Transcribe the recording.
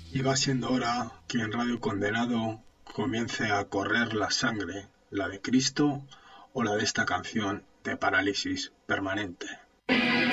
Y va siendo hora que en Radio Condenado comience a correr la sangre, la de Cristo o la de esta canción de Parálisis Permanente.